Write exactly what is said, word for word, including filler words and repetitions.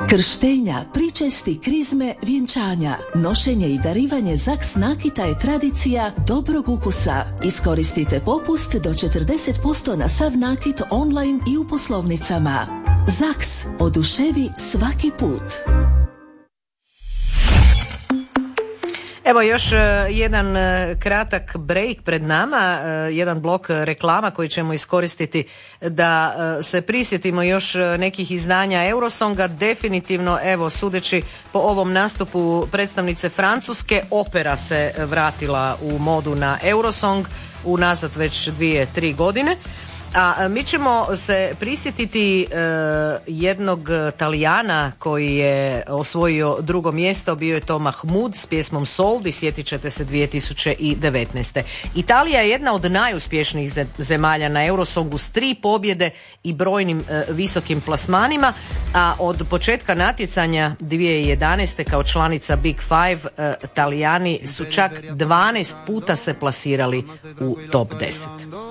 Krštenja, pričesti, krizme, vjenčanja, nošenje i darivanje zaks nakita je tradicija dobrog ukusa. Iskoristite popust do četrdeset posto na sav nakit online i u poslovnicama. Zaks, oduševi svaki put. Evo još jedan kratak break pred nama, jedan blok reklama koji ćemo iskoristiti da se prisjetimo još nekih izdanja Eurosonga. Definitivno, evo, sudeći po ovom nastupu predstavnice Francuske, opera se vratila u modu na Eurosong unazad već dvije, tri godine. A mi ćemo se prisjetiti e, jednog Talijana koji je osvojio drugo mjesto, bio je to Mahmud s pjesmom Soldi, sjetit ćete se dvije tisuće devetnaeste. Italija je jedna od najuspješnijih zemalja na Eurosongu s tri pobjede i brojnim e, visokim plasmanima, a od početka natjecanja dvije tisuće jedanaeste kao članica Big Five e, Talijani su čak dvanaest puta se plasirali u top deset.